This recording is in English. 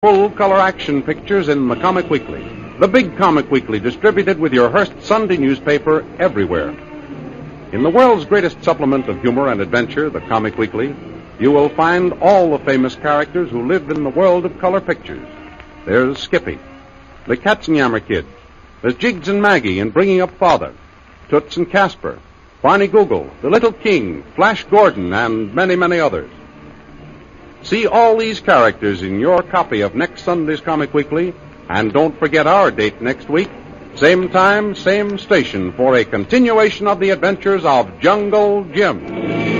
full-color action pictures in the Comic Weekly. The big Comic Weekly distributed with your Hearst Sunday newspaper everywhere. In the world's greatest supplement of humor and adventure, the Comic Weekly, you will find all the famous characters who lived in the world of color pictures. There's Skippy, the Katzenjammer Kid. There's Jiggs and Maggie in Bringing Up Father, Toots and Casper, Barney Google, The Little King, Flash Gordon, and many, many others. See all these characters in your copy of next Sunday's Comic Weekly, and don't forget our date next week, same time, same station, for a continuation of the adventures of Jungle Jim.